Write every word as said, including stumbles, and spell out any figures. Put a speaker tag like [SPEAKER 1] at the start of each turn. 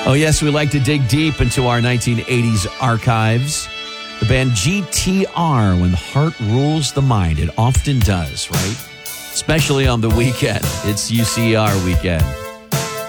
[SPEAKER 1] Oh, yes, we like to dig deep into our nineteen eighties archives. The band G T R, When the Heart Rules the Mind. It often does, right? Especially on the weekend. It's U C R weekend.